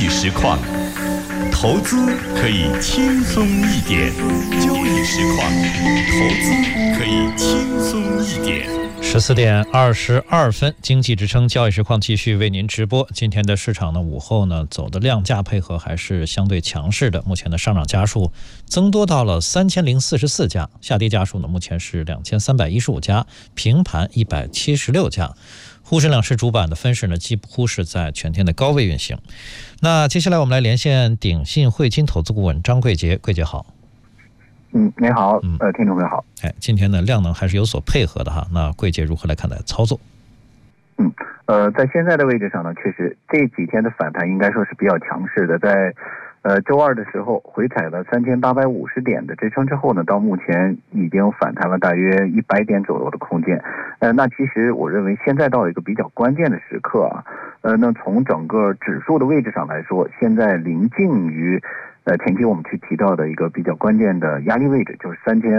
济实况，投资可以轻松一点。交易实况，投资可以轻松一点。 14点22分，经济之声交易实况继续为您直播。今天的市场呢，午后呢走的量价配合还是相对强势的。目前的上涨家数增多到了3044家，下跌家数呢目前是2315家，平盘176家。沪深两市主板的分时呢，几乎是在全天的高位运行。那接下来我们来连线鼎信汇金投资顾问张贵杰，贵杰好。 你好，听众朋友好。 今天呢量能还是有所配合的哈。那贵杰如何来看待操作？ 在现在的位置上呢，确实这几天的反弹应该说是比较强势的。在周二的时候回踩了3850点的支撑之后呢，到目前已经反弹了大约100点左右的空间。那其实我认为现在到一个比较关键的时刻啊。那从整个指数的位置上来说，现在临近于前期我们去提到的一个比较关键的压力位置，就是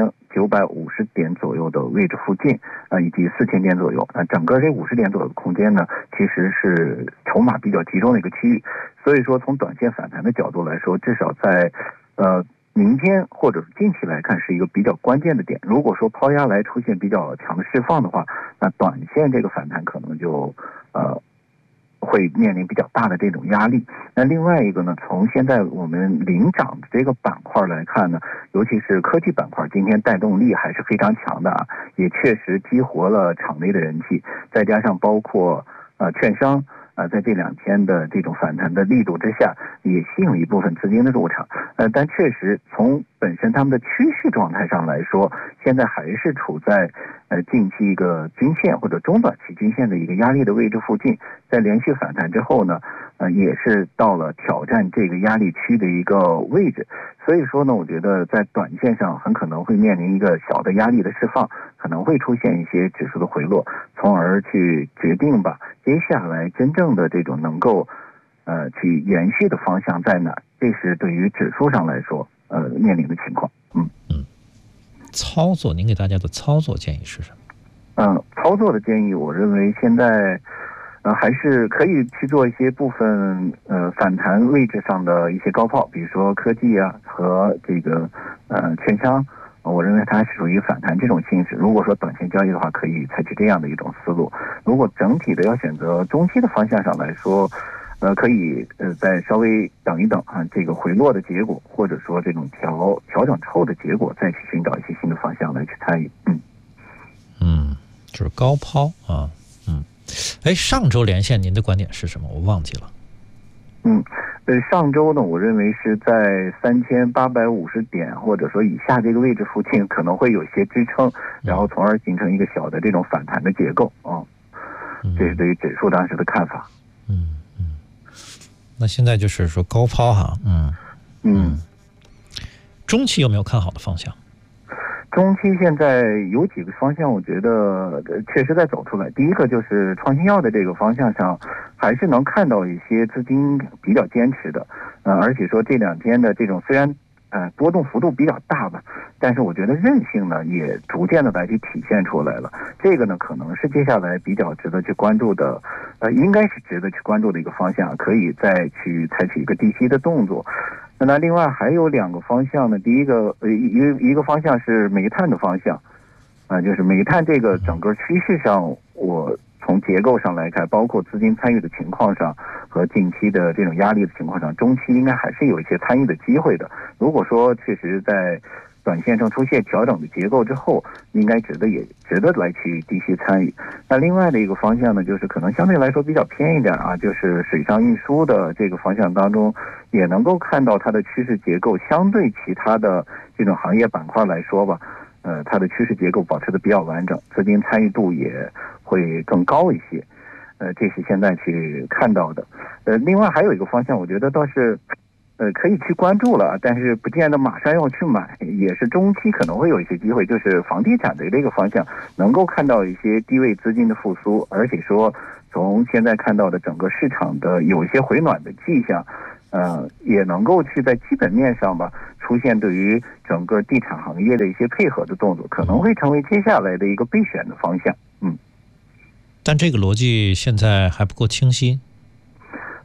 3950点左右的位置附近以及4000点左右。整个这50点左右的空间呢，其实是筹码比较集中的一个区域。所以说从短线反弹的角度来说，至少在明天或者近期来看是一个比较关键的点。如果说抛压来出现比较强的释放的话，那短线这个反弹可能就会面临比较大的这种压力。那另外一个呢，从现在我们领涨的这个板块来看呢，尤其是科技板块，今天带动力还是非常强的啊，也确实激活了场内的人气，再加上包括券商在这2天的这种反弹的力度之下，也吸引了一部分资金的入场。但确实从本身他们的趋势状态上来说，现在还是处在近期一个均线或者中短期均线的一个压力的位置附近。在连续反弹之后呢，也是到了挑战这个压力区的一个位置。所以说呢，我觉得在短线上很可能会面临一个小的压力的释放，可能会出现一些指数的回落，从而去决定吧接下来真正的这种能够去延续的方向在哪。这是对于指数上来说面临的情况。 操作，您给大家的操作建议是什么？操作的建议，我认为现在还是可以去做一些部分反弹位置上的一些高抛，比如说科技啊和这个券商，我认为它是属于反弹这种性质。如果说短线交易的话，可以采取这样的一种思路。如果整体的要选择中期的方向上来说，可以再稍微等一等这个回落的结果，或者说这种调整之后的结果，再去寻找一些新的方向来去参与。 就是高抛啊。上周连线您的观点是什么？我忘记了。 上周呢，我认为是在3850点或者说以下这个位置附近可能会有些支撑，然后从而形成一个小的这种反弹的结构这是对于指数当时的看法。 那现在就是说高抛哈。中期有没有看好的方向？ 中期现在有几个方向，我觉得确实在走出来。第一个就是创新药的这个方向上，还是能看到一些资金比较坚持的，而且说这2天的这种虽然波动幅度比较大吧，但是我觉得韧性呢也逐渐的来去体现出来了。这个呢可能是接下来比较值得去关注的，应该是值得去关注的一个方向，可以再去采取一个低吸的动作。那另外还有2个方向呢，第一个一个方向是煤炭的方向，就是煤炭这个整个趋势上，我从结构上来看，包括资金参与的情况上和近期的这种压力的情况上，中期应该还是有一些参与的机会的。如果说确实在短线上出现调整的结构之后，应该值得来去低吸参与。那另外的一个方向呢，就是可能相对来说比较偏一点就是水上运输的这个方向当中，也能够看到它的趋势结构相对其他的这种行业板块来说吧，它的趋势结构保持的比较完整，资金参与度也会更高一些。这是现在去看到的。另外还有一个方向，我觉得倒是可以去关注了，但是不见得马上要去买，也是中期可能会有一些机会，就是房地产的这个方向能够看到一些低位资金的复苏，而且说从现在看到的整个市场的有一些回暖的迹象，也能够去在基本面上吧出现对于整个地产行业的一些配合的动作，可能会成为接下来的一个备选的方向。 但这个逻辑现在还不够清晰。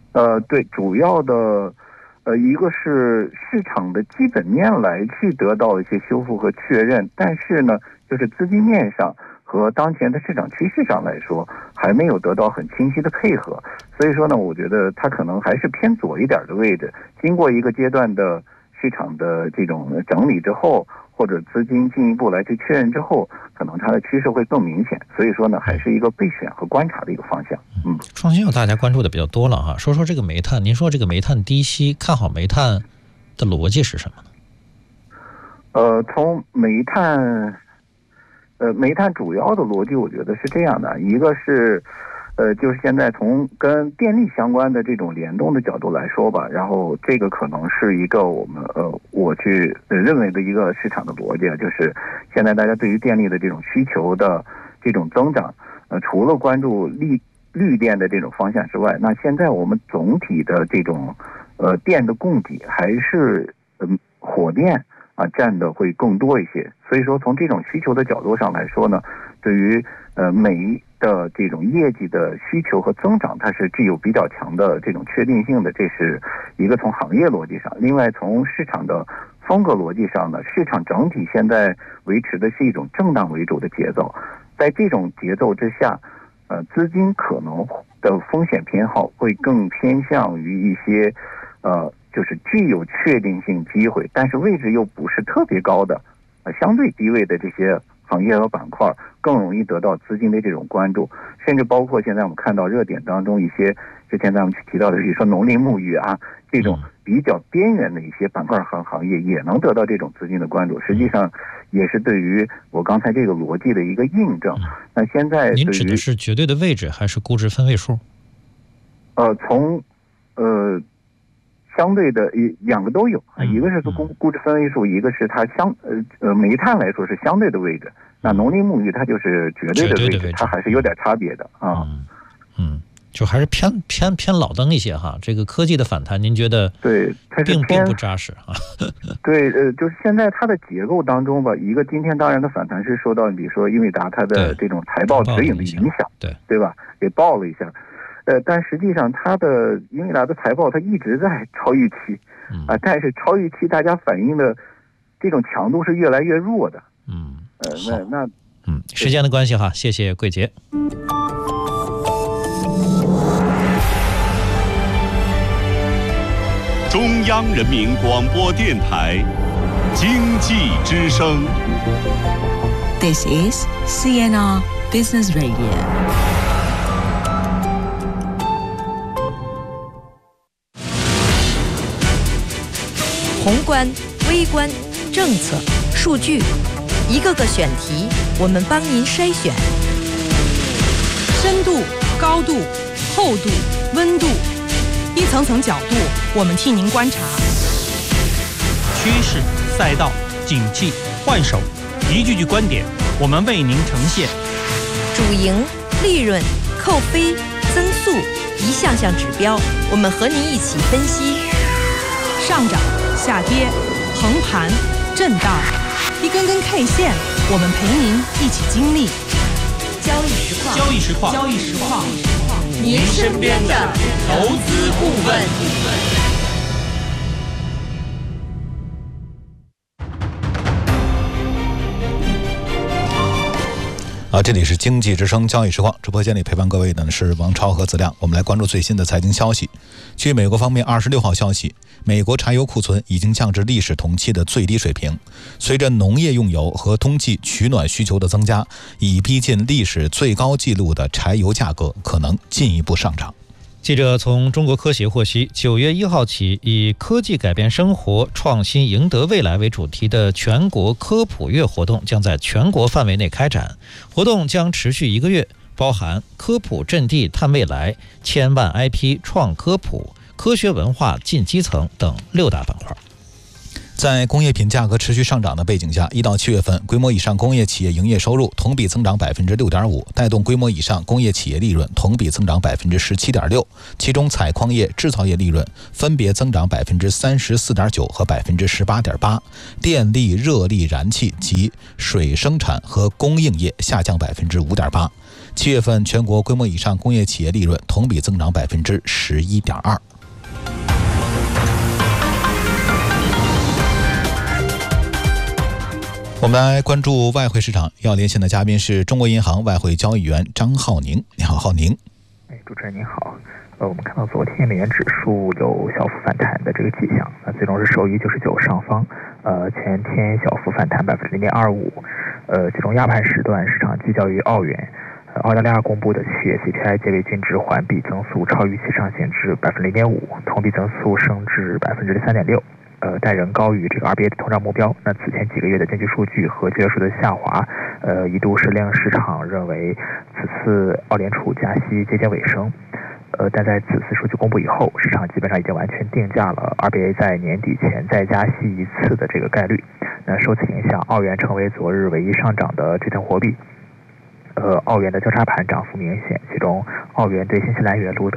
对，主要的一个是市场的基本面来去得到一些修复和确认，但是呢，就是资金面上和当前的市场趋势上来说，还没有得到很清晰的配合。所以说呢，我觉得它可能还是偏左一点的位置。经过一个阶段的市场的这种整理之后，或者资金进一步来去确认之后，可能它的趋势会更明显。所以说呢，还是一个备选和观察的一个方向。 创新药大家关注的比较多了哈，说说这个煤炭。您说这个煤炭低息，看好煤炭的逻辑是什么呢？ 从煤炭主要的逻辑，我觉得是这样的，一个是。就是现在从跟电力相关的这种联动的角度来说吧，然后这个可能是一个我去认为的一个市场的逻辑，就是现在大家对于电力的这种需求的这种增长，除了关注绿电的这种方向之外，那现在我们总体的这种电的供给还是火电占的会更多一些。所以说从这种需求的角度上来说呢，对于煤的这种业绩的需求和增长，它是具有比较强的这种确定性的，这是一个从行业逻辑上。另外从市场的风格逻辑上呢，市场整体现在维持的是一种震荡为主的节奏，在这种节奏之下，资金可能的风险偏好会更偏向于一些就是具有确定性机会，但是位置又不是特别高的相对低位的这些行业和板块更容易得到资金的这种关注，甚至包括现在我们看到热点当中一些之前咱们提到的，比如说农林牧渔这种比较边缘的一些板块和行业也能得到这种资金的关注，实际上也是对于我刚才这个逻辑的一个印证。那现在您指的是绝对的位置还是估值分位数？ 从相对的两个都有，一个是估值分位数，一个是它煤炭来说是相对的位置，那农林牧渔它就是绝对的位置，它还是有点差别的就还是偏老登一些哈。这个科技的反弹，您觉得对它是并不扎实啊？ 对，就是现在它的结构当中吧，一个今天当然的反弹是受到比如说英伟达它的这种财报指引的影响，对吧？给爆了一下。但实际上，它的英伟达的财报它一直在超预期，但是超预期大家反映的这种强度是越来越弱的。 时间的关系哈，谢谢桂杰。 中央人民广播电台经济之声。 This is CNR Business Radio。 宏观、微观、政策、数据，一个个选题，我们帮您筛选。 深度、高度、厚度、温度，一层层角度，我们替您观察。 趋势、赛道、景气、换手，一句句观点，我们为您呈现。 主营、利润、扣非、增速，一项项指标，我们和您一起分析。 上涨、下跌、横盘、震荡，一根根 K 线，我们陪您一起经历。 交易实况， 您身边的投资顾问。 这里是经济之声交易实况，直播间里陪伴各位的是王超和子亮。我们来关注最新的财经消息。据美国方面26号消息，美国柴油库存已经降至历史同期的最低水平。随着农业用油和冬季取暖需求的增加，已逼近历史最高纪录的柴油价格可能进一步上涨。 记者从中国科协获悉，9月1号起，以科技改变生活，创新赢得未来为主题的全国科普月活动将在全国范围内开展。活动将持续1个月，包含科普阵地探未来、千万 IP 创科普、科学文化进基层等6大板块。 在工业品价格持续上涨的背景下，1到7月份规模以上工业企业营业收入同比增长 6.5%， 带动规模以上工业企业利润同比增长 17.6%， 其中采矿业、制造业利润分别增长 34.9% 和 18.8%， 电力、热力、燃气及水生产和供应业下降 5.8%。 7月份全国规模以上工业企业利润同比增长 11.2%。我们来关注外汇市场，要连线的嘉宾是中国银行外汇交易员张浩宁。你好，浩宁。 主持人您好。我们看到昨天美元指数有小幅反弹的这个迹象，最终是收于99上方。前天小幅反弹 0.25%。其中亚盘时段市场聚焦于澳元。澳大利亚公布的7月 CPI 结尾均值环比增速超预期上限至 0.5%， 同比增速升至 3.6%。但仍高于这个 RBA 的通胀目标。那此前几个月的经济数据和就业数的下滑，一度是令市场认为此次澳联储加息接近尾声。但在此次数据公布以后，市场基本上已经完全定价了 RBA 在年底前再加息一次的这个概率。那受此影响，澳元成为昨日唯一上涨的支撑货币。澳元的交叉盘涨幅明显，其中澳元对新西兰元录得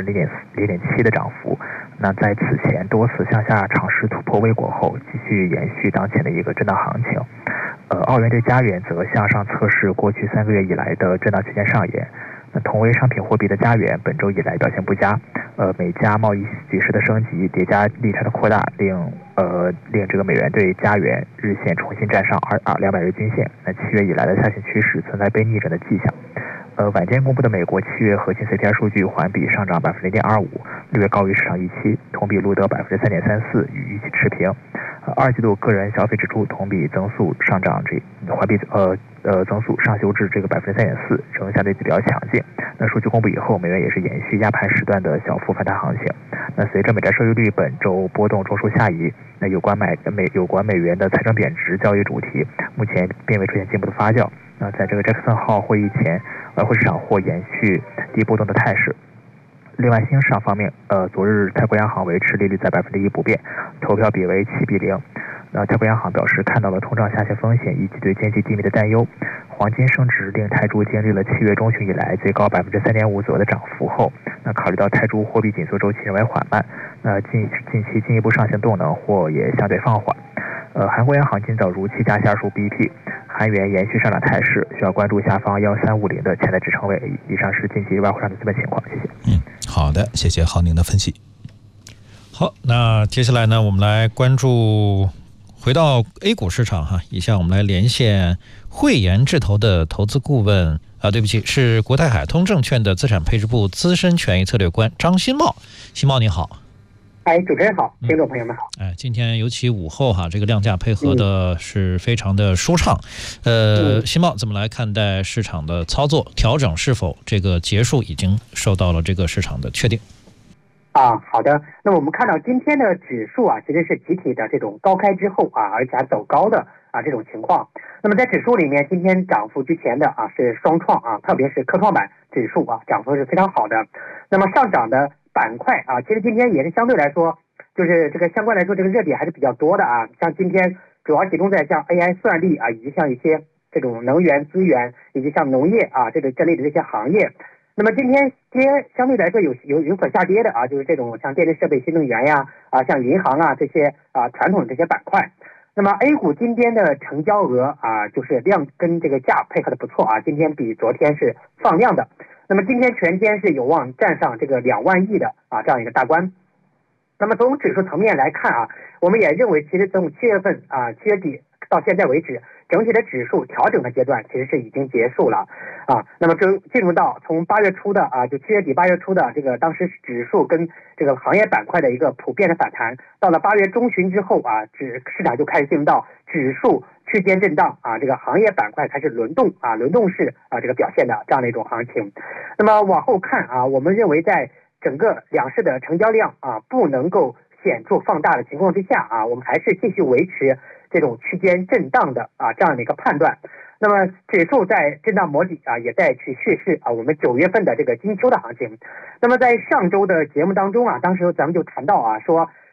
0.7% 的涨幅。那在此前多次向下尝试突破未果后，继续延续当前的一个震荡行情。澳元对加元则向上测试过去3个月以来的震荡区间上沿。那同为商品货币的加元本周以来表现不佳，美加贸易局势的升级叠加利差的扩大，令这个美元对加元日线重新站上200日均线。那7月以来的下行趋势存在被逆转的迹象。晚间公布的美国7月核心 CPI 数据环比上涨 0.25%， 略高于市场预期，同比录得 3.34%， 与预期持平。二季度个人消费支出同比增速上涨，环比增速上修至这个 3.4%， 仍相对比较强劲。那数据公布以后，美元也是延续亚盘时段的小幅反弹行情。那随着美债收益率本周波动中枢下移，那有关美元的财政贬值交易主题目前并未出现进一步的发酵。那在这个杰克森号会议前，外汇市场或延续低波动的态势。另外，新兴市场方面，昨日泰国央行维持利率在 1% 不变，投票比为7-0。泰国央行表示看到了通胀下行风险以及对经济低迷的担忧。黄金升值令泰铢经历了7月中旬以来最高 3.5% 左右的涨幅后，那考虑到泰铢货币紧缩周期仍为缓慢，近期进一步上行动能或也相对放缓。韩国央行今早如期加息25 BP， 韩元延续上涨态势，需要关注下方1350的潜在支撑位。以上是近期外汇上的基本情况，谢谢。 好的，谢谢浩宁的分析。 好，那接下来呢，我们来关注回到 A 股市场哈。以下我们来连线汇研智投的投资顾问是国泰海通证券的资产配置部资深权益策略官张新茂。新茂你好。 主持人好，听众朋友们好。 今天尤其午后这个量价配合的是非常的舒畅。新茂怎么来看待市场的操作调整？是否这个结束已经受到了这个市场的确定？ 好的。那我们看到今天的指数其实是集体的这种高开之后而且还走高的这种情况。那么在指数里面，今天涨幅居前的是双创特别是科创板指数涨幅是非常好的。那么上涨的板块其实今天也是相对来说，就是这个相关来说，这个热点还是比较多的像今天主要集中在像 AI 算力以及像一些这种能源资源，以及像农业这类的这些行业。那么今天相对来说有所下跌的就是这种像电力设备、新能源像银行这些传统的这些板块。那么 A 股今天的成交额就是量跟这个价配合的不错今天比昨天是放量的。那么今天全天是有望站上这个2万亿的这样一个大关。那么从指数层面来看我们也认为其实从7月份7月底到现在为止，整体的指数调整的阶段其实是已经结束了那么进入到从8月初的就7月底8月初的这个当时指数跟这个行业板块的一个普遍的反弹，到了8月中旬之后市场就开始进入到指数区间震荡这个行业板块开始轮动式这个表现的这样的一种行情。那么往后看我们认为在整个两市的成交量不能够显著放大的情况之下我们还是继续维持这种区间震荡的这样的一个判断。那么指数在震荡模拟也在去蓄势我们9月份的这个金秋的行情。那么在上周的节目当中当时咱们就谈到说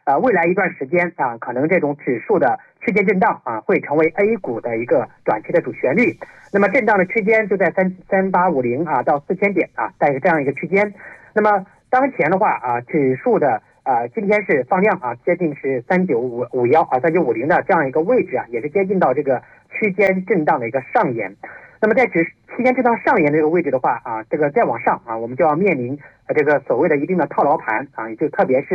未来一段时间啊，可能这种指数的区间震荡啊，会成为 A 股的一个短期的主旋律。那么震荡的区间就在3850啊到4000点啊，在这样一个区间。那么当前的话啊，指数的今天是放量啊，接近是3951啊3950的这样一个位置啊，也是接近到这个区间震荡的一个上沿。那么在区间震荡上沿这个位置的话啊，这个再往上啊，我们就要面临这个所谓的一定的套牢盘啊，也就特别是